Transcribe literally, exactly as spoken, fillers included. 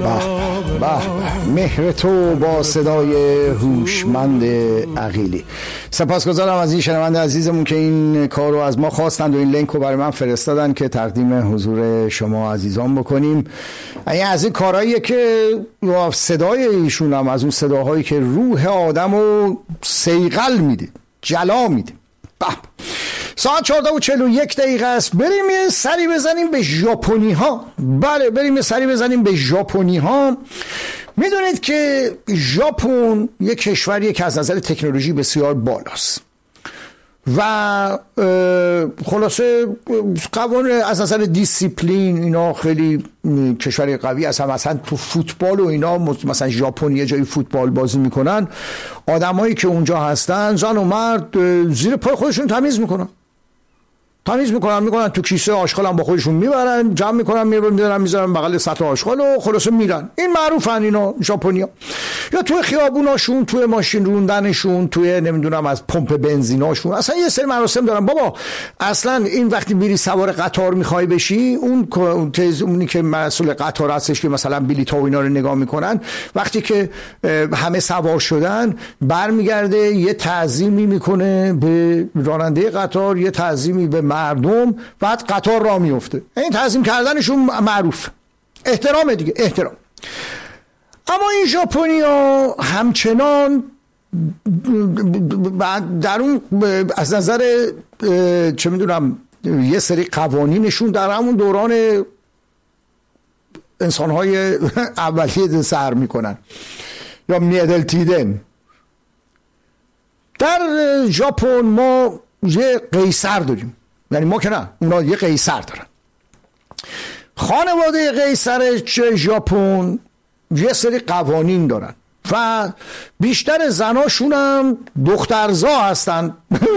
مهر تو با صدای هوشمند عقیلی. سپاسگزارم از این شنونده عزیزمون که این کار رو از ما خواستند و این لینک رو برای من فرستادن که تقدیم حضور شما عزیزان بکنیم. این از این کارهاییه که صدای ایشون هم از اون صداهایی که روح آدم رو صیقل میده، جلا میده. ساعت چهارده و چهل و یک دقیقه است. بریم یه سری بزنیم به ژاپنی ها. بله بریم یه سری بزنیم به ژاپنی ها. میدونید که ژاپن یک کشوریه که از نظر تکنولوژی بسیار بالاست و خلاصه قوانین از نظر دیسیپلین اینا خیلی کشوری قوی است. هم مثلا تو فوتبال و اینا، مثلا ژاپن یه جایی فوتبال بازی میکنن، آدمایی که اونجا هستن زن و مرد زیر پای خودشون تمیز میکنن تمیز میکنن میکنن تو کیسه آشغال هم با خودشون میبرن، جمع میکنن میبرن میذارن بغل سطح آشغال و خلاصه میرن. این معروفن اینا ژاپنیا. یا توی خیابوناشون، توی ماشین روندنشون، توی نمیدونم از پمپ بنزیناشون اصلا یه سری مراسم دارن. بابا اصلا این وقتی میری سوار قطار میخوای بشی، اون تیز اونی که مسئول قطار هستش که مثلا بلیط و اینا رو نگاه میکنن، وقتی که همه سوار شدن برمیگرده یه تعظیمی میکنه به راننده قطار، یه تعظیمی به مردم، بعد قطار راه میفته. این تعظیم کردنشون معروف، احترام دیگه، احترام. اما این ژاپنیا همچنان در اون از نظر چه میدونم یه سری قوانینشون در همون دوران انسانهای اولیه سر میکنن یا میدلتیدن. در ژاپن ما یه قیصر داریم، یعنی ما که نه، اونا یه قیصر دارن. خانواده قیصر ژاپن یه سری قوانین دارن و بیشتر زناشون هم دخترزا هستن